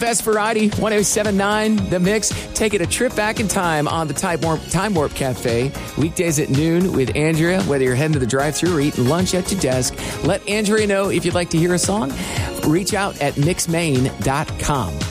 best variety, 107.9 The Mix. Taking a trip back in time on the Time Warp Cafe. Weekdays at noon with Andrea, whether you're heading to the drive-thru or eating lunch at your desk. Let Andrea know if you'd like to hear a song. Reach out at mixmain.com.